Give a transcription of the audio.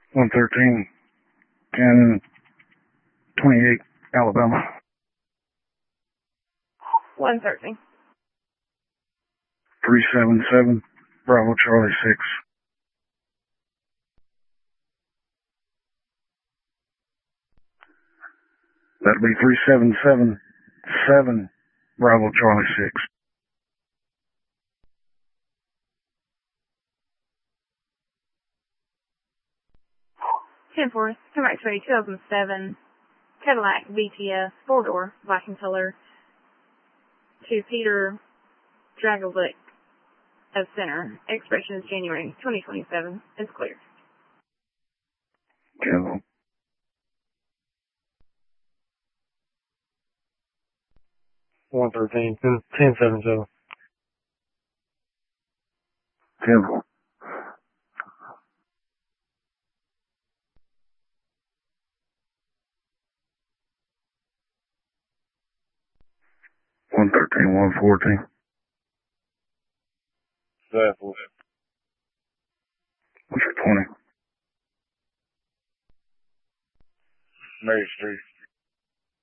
113, 1028, Alabama. 113. 377, Bravo Charlie 6. That'll be 3777, Bravo Charlie 6. Ten four, come X-ray 2007, Cadillac VTS, 4-door, black in color, to Peter Dragovic of Center. Expiration is January 2027. It's clear. Kilo. 113, 1077. Kilo. 113, 114. Southwest. What's your 20? Mary Street.